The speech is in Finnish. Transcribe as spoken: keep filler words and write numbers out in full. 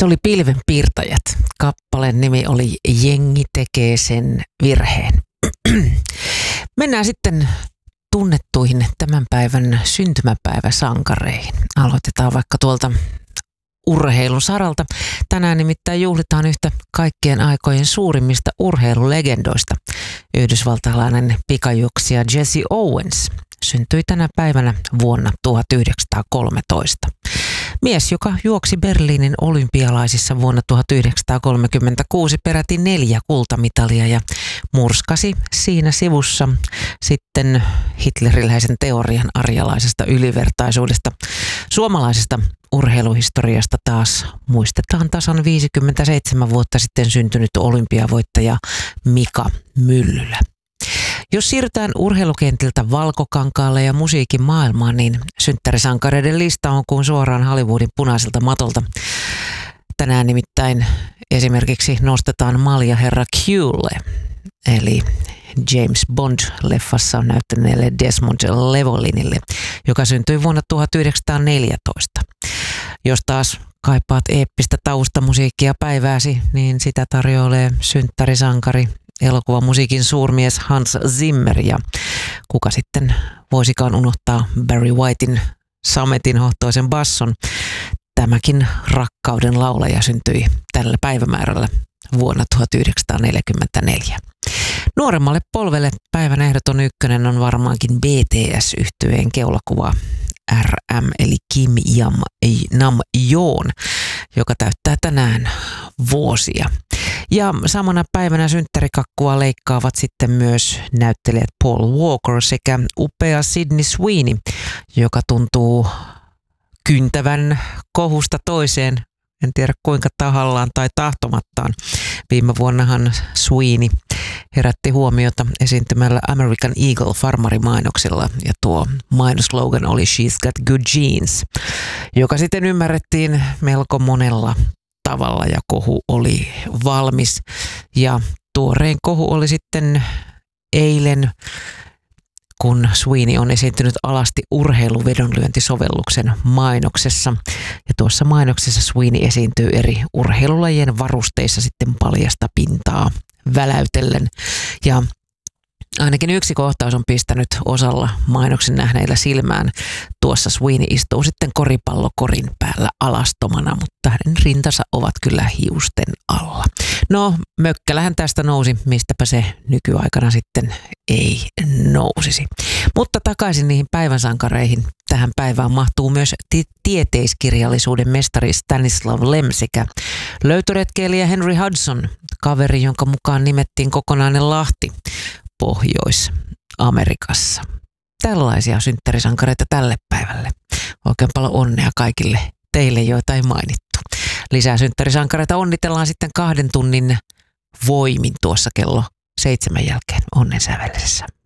Se oli Pilvenpiirtäjät. Kappaleen nimi oli Jengi tekee sen virheen. Mennään sitten tunnettuihin tämän päivän syntymäpäiväsankareihin. Aloitetaan vaikka tuolta urheilun saralta. Tänään nimittäin juhlitaan yhtä kaikkien aikojen suurimmista urheilulegendoista. Yhdysvaltalainen pikajuoksija Jesse Owens syntyi tänä päivänä vuonna tuhatyhdeksänsataakolmetoista. Mies, joka juoksi Berliinin olympialaisissa vuonna tuhatyhdeksänsataakolmekymmentäkuusi peräti neljä kultamitalia ja murskasi siinä sivussa sitten hitleriläisen teorian arjalaisesta ylivertaisuudesta. Suomalaisesta urheiluhistoriasta taas muistetaan tasan viisikymmentäseitsemän vuotta sitten syntynyt olympiavoittaja Mika Myllylä. Jos siirrytään urheilukentiltä valkokankaalle ja musiikin maailmaan, niin synttärisankareiden lista on kuin suoraan Hollywoodin punaiselta matolta. Tänään nimittäin esimerkiksi nostetaan maljaherra Qlle, eli James Bond-leffassa näyttäneelle Desmond Llewellynille, joka syntyi vuonna tuhatyhdeksänsataaneljätoista. Jos taas kaipaat eeppistä taustamusiikkia päivääsi, niin sitä tarjoilee synttärisankari, elokuvamusiikin suurmies Hans Zimmer, ja kuka sitten voisikaan unohtaa Barry Whitein sametin hohtoisen basson. Tämäkin rakkauden laulaja syntyi tällä päivämäärällä vuonna tuhatyhdeksänsataaneljäkymmentäneljä. Nuoremmalle polvelle päivän ehdoton ykkönen on varmaankin B T S-yhtyeen keulakuva R M eli Kim Jam Nam Joon, joka täyttää tänään vuosia. Ja samana päivänä synttärikakkua leikkaavat sitten myös näyttelijät Paul Walker sekä upea Sydney Sweeney, joka tuntuu kyntävän kohusta toiseen, en tiedä kuinka tahallaan tai tahtomattaan. Viime vuonnahan Sweeney herätti huomiota esiintymällä American Eagle farmarimainoksella, ja tuo mainoslogan oli She's got good genes, joka sitten ymmärrettiin melko monella tavalla ja kohu oli valmis. Ja tuorein kohu oli sitten eilen, kun Sweeney on esiintynyt alasti urheiluvedonlyöntisovelluksen mainoksessa. Ja tuossa mainoksessa Sweeney esiintyy eri urheilulajien varusteissa sitten paljasta pintaa väläytellen. Ja ainakin yksi kohtaus on pistänyt osalla mainoksen nähneillä silmään. Tuossa Sweeney istuu sitten koripallokorin päällä alastomana, mutta hänen rintansa ovat kyllä hiusten alla. No, mökkälähän tästä nousi, mistäpä se nykyaikana sitten ei nousisi. Mutta takaisin niihin päivänsankareihin. Tähän päivään mahtuu myös ti- tieteiskirjallisuuden mestari Stanislav Lem sekä löytöretkeilijä Henry Hudson, kaveri, jonka mukaan nimettiin kokonainen lahti Pohjois-Amerikassa. Tällaisia synttärisankareita tälle päivälle. Oikein paljon onnea kaikille teille, joita ei mainittu. Lisää synttärisankareita onnitellaan sitten kahden tunnin voimin tuossa kello seitsemän jälkeen onnen sävellisessä.